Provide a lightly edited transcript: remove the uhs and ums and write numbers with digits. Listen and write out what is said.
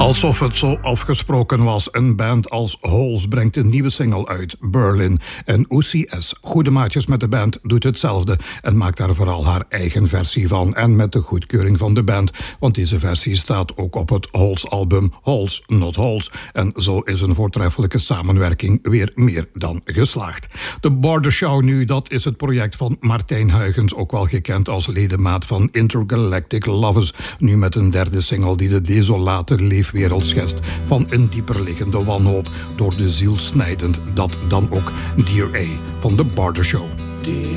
Alsof het zo afgesproken was. Een band als Holes brengt een nieuwe single uit, Berlin. En Oesie S, goede maatjes met de band, doet hetzelfde en maakt daar vooral haar eigen versie van. En met de goedkeuring van de band, want deze versie staat ook op het Holes-album Holes Not Holes. En zo is een voortreffelijke samenwerking weer meer dan geslaagd. De Border Show nu, dat is het project van Martijn Huygens, ook wel gekend als ledemaat van Intergalactic Lovers. Nu met een derde single die de desolate leefwereld schetst van een dieperliggende wanhoop, door de ziel snijdend, dat dan ook Dear A van de Border Show.